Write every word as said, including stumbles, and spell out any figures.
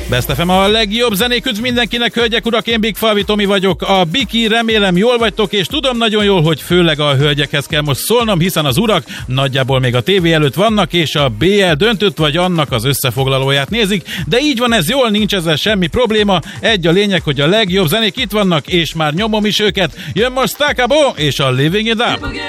Best ef em a legjobb zenék, üdv mindenkinek, hölgyek, urak, én Big Falvi Tomi vagyok, a Biki, remélem jól vagytok, és tudom nagyon jól, hogy főleg a hölgyekhez kell most szólnom, hiszen az urak nagyjából még a tévé előtt vannak, és a bé el döntőt vagy annak az összefoglalóját nézik, de így van, ez jól, nincs ezzel semmi probléma, egy a lényeg, hogy a legjobb zenék itt vannak, és már nyomom is őket, jön most Stakabo és a Living It Up.